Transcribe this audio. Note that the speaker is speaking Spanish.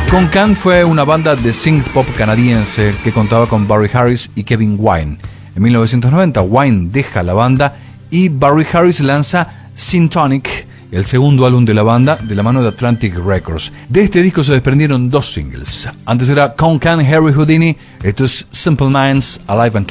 Con-Can fue una banda de synth pop canadiense que contaba con Barry Harris y Kevin Wine. En 1990, Wine deja la banda y Barry Harris lanza Syntonic, el segundo álbum de la banda, de la mano de Atlantic Records. De este disco se desprendieron 2 singles. Antes era Con-Can, Harry Houdini. Esto es Simple Minds, Alive and